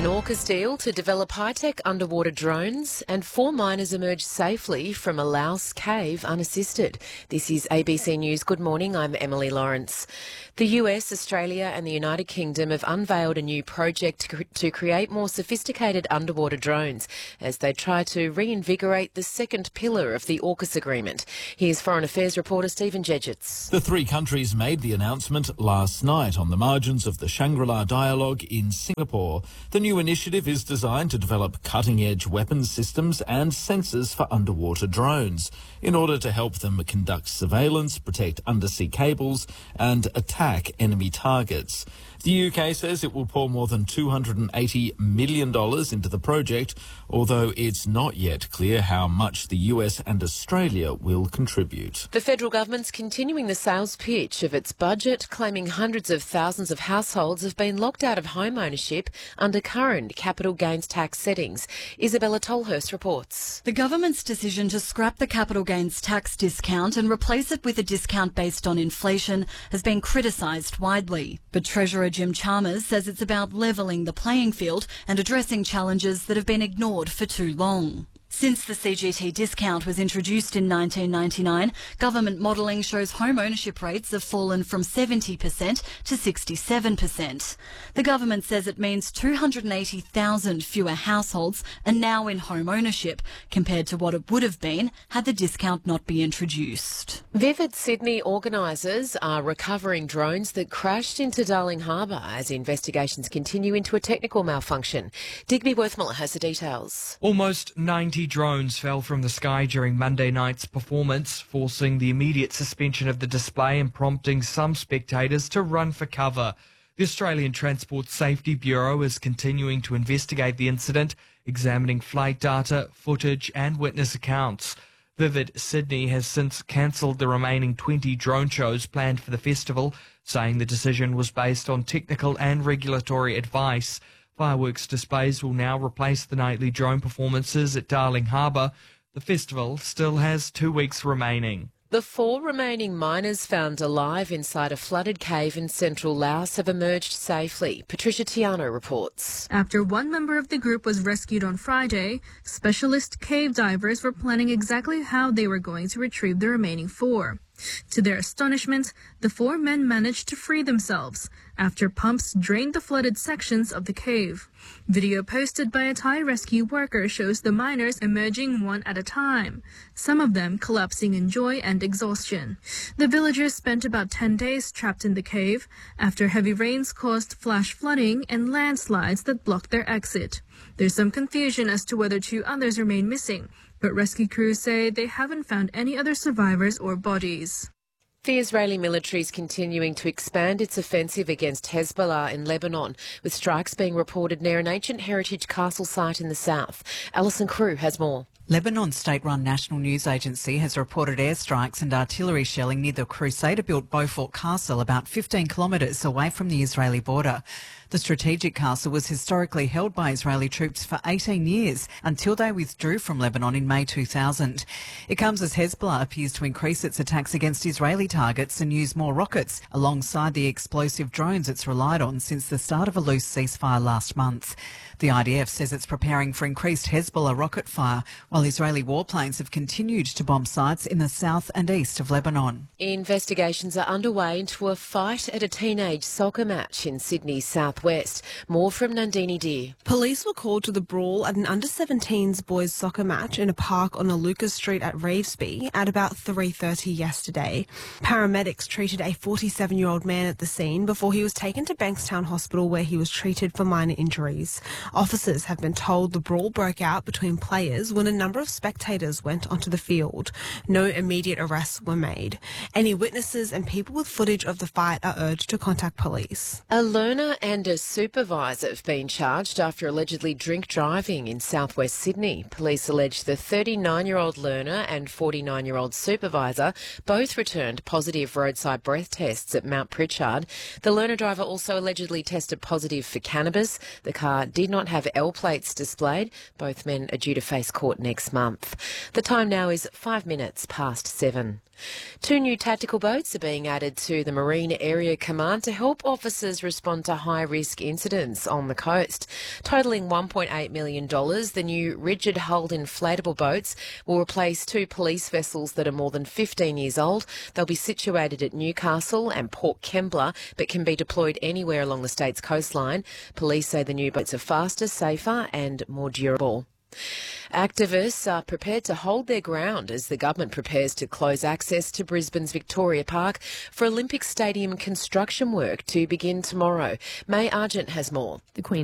An AUKUS deal to develop high-tech underwater drones, and 4 miners emerged safely from a Laos cave unassisted. This is ABC News. Good morning, I'm Emily Lawrence. The US, Australia and the United Kingdom have unveiled a new project to create more sophisticated underwater drones as they try to reinvigorate the second pillar of the AUKUS agreement. Here's Foreign Affairs reporter Stephen Jedgetts. The three countries made the announcement last night on the margins of the Shangri-La Dialogue in Singapore. The new initiative is designed to develop cutting-edge weapons systems and sensors for underwater drones in order to help them conduct surveillance, protect undersea cables and attack enemy targets. The UK says it will pour more than $280 million into the project, although it's not yet clear how much the US and Australia will contribute. The federal government's continuing the sales pitch of its budget, claiming hundreds of thousands of households have been locked out of home ownership under current capital gains tax settings. Isabella Tolhurst reports. The government's decision to scrap the capital gains tax discount and replace it with a discount based on inflation has been criticised widely. But Treasurer Jim Chalmers says it's about levelling the playing field and addressing challenges that have been ignored for too long. Since the CGT discount was introduced in 1999, government modelling shows home ownership rates have fallen from 70% to 67%. The government says it means 280,000 fewer households are now in home ownership compared to what it would have been had the discount not been introduced. Vivid Sydney organisers are recovering drones that crashed into Darling Harbour as investigations continue into a technical malfunction. Digby Worthmiller has the details. Almost 90 drones fell from the sky during Monday night's performance, forcing the immediate suspension of the display and prompting some spectators to run for cover. The Australian Transport Safety Bureau is continuing to investigate the incident, examining flight data, footage and witness accounts. Vivid Sydney has since cancelled the remaining 20 drone shows planned for the festival, saying the decision was based on technical and regulatory advice. Fireworks displays will now replace the nightly drone performances at Darling Harbour. The festival still has 2 weeks remaining. The 4 remaining miners found alive inside a flooded cave in central Laos have emerged safely. Patricia Tiano reports. After one member of the group was rescued on Friday, specialist cave divers were planning exactly how they were going to retrieve the remaining 4. To their astonishment, the 4 men managed to free themselves after pumps drained the flooded sections of the cave. Video posted by a Thai rescue worker shows the miners emerging one at a time, some of them collapsing in joy and exhaustion. The villagers spent about 10 days trapped in the cave after heavy rains caused flash flooding and landslides that blocked their exit. There's some confusion as to whether 2 others remain missing, but rescue crews say they haven't found any other survivors or bodies. The Israeli military is continuing to expand its offensive against Hezbollah in Lebanon, with strikes being reported near an ancient heritage castle site in the south. Alison Crew has more. Lebanon's state-run national news agency has reported airstrikes and artillery shelling near the Crusader-built Beaufort Castle, about 15 kilometres away from the Israeli border. The strategic castle was historically held by Israeli troops for 18 years until they withdrew from Lebanon in May 2000. It comes as Hezbollah appears to increase its attacks against Israeli targets and use more rockets alongside the explosive drones it's relied on since the start of a loose ceasefire last month. The IDF says it's preparing for increased Hezbollah rocket fire, while Israeli warplanes have continued to bomb sites in the south and east of Lebanon. Investigations are underway into a fight at a teenage soccer match in Sydney's southwest. More from Nandini Deer. Police were called to the brawl at an under-17s boys soccer match in a park on Lucas Street at Revesby at about 3:30 yesterday. Paramedics treated a 47-year-old man at the scene before he was taken to Bankstown Hospital, where he was treated for minor injuries. Officers have been told the brawl broke out between players when a number of spectators went onto the field. No immediate arrests were made. Any witnesses and people with footage of the fight are urged to contact police. A learner and a supervisor have been charged after allegedly drink driving in southwest Sydney. Police allege the 39-year-old learner and 49-year-old supervisor both returned positive roadside breath tests at Mount Pritchard. The learner driver also allegedly tested positive for cannabis. The car did not have L plates displayed. Both men are due to face court next month. The time now is 5 minutes past 7. 2 new tactical boats are being added to the Marine Area Command to help officers respond to high-risk incidents on the coast. Totalling $1.8 million, the new rigid-hulled inflatable boats will replace 2 police vessels that are more than 15 years old. They'll be situated at Newcastle and Port Kembla, but can be deployed anywhere along the state's coastline. Police say the new boats are faster, safer and more durable. Activists are prepared to hold their ground as the government prepares to close access to Brisbane's Victoria Park for Olympic Stadium construction work to begin tomorrow. May Argent has more. The Queen